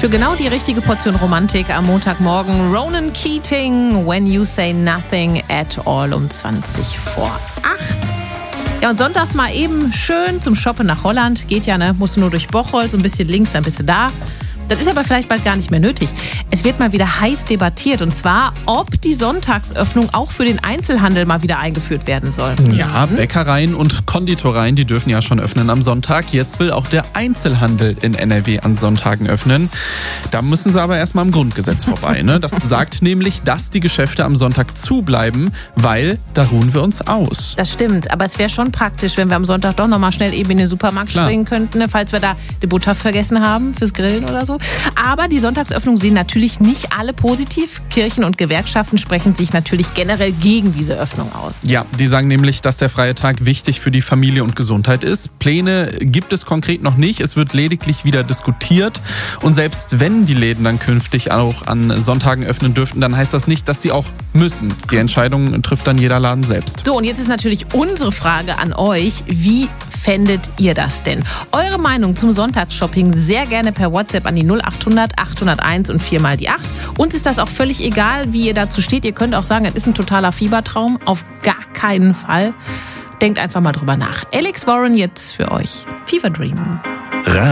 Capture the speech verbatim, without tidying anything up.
Für genau die richtige Portion Romantik am Montagmorgen Ronan Keating, When You Say Nothing at All um zwanzig vor acht. Ja, und sonntags mal eben schön zum Shoppen nach Holland. Geht ja, ne? Musst du nur durch Bocholt, ein bisschen links, ein bisschen da. Das ist aber vielleicht bald gar nicht mehr nötig. Es wird mal wieder heiß debattiert, und zwar, ob die Sonntagsöffnung auch für den Einzelhandel mal wieder eingeführt werden soll. Ja, Bäckereien und Konditoreien, die dürfen ja schon öffnen am Sonntag. Jetzt will auch der Einzelhandel in N R W an Sonntagen öffnen. Da müssen sie aber erstmal am Grundgesetz vorbei. Ne? Das besagt nämlich, dass die Geschäfte am Sonntag zubleiben, weil da ruhen wir uns aus. Das stimmt, aber es wäre schon praktisch, wenn wir am Sonntag doch nochmal schnell eben in den Supermarkt Klar. springen könnten, ne? Falls wir da die Butter vergessen haben fürs Grillen oder so. Aber die Sonntagsöffnung sehen natürlich nicht alle positiv. Kirchen und Gewerkschaften sprechen sich natürlich generell gegen diese Öffnung aus. Ja, die sagen nämlich, dass der freie Tag wichtig für die Familie und Gesundheit ist. Pläne gibt es konkret noch nicht. Es wird lediglich wieder diskutiert. Und selbst wenn die Läden dann künftig auch an Sonntagen öffnen dürften, dann heißt das nicht, dass sie auch müssen. Die Entscheidung trifft dann jeder Laden selbst. So, und jetzt ist natürlich unsere Frage an euch. Wie fändet ihr das denn? Eure Meinung zum Sonntagsshopping sehr gerne per WhatsApp an die null acht hundert achthunderteins und vier mal die acht. Uns ist das auch völlig egal, wie ihr dazu steht. Ihr könnt auch sagen, es ist ein totaler Fiebertraum. Auf gar keinen Fall. Denkt einfach mal drüber nach. Alex Warren jetzt für euch. Fever Dream.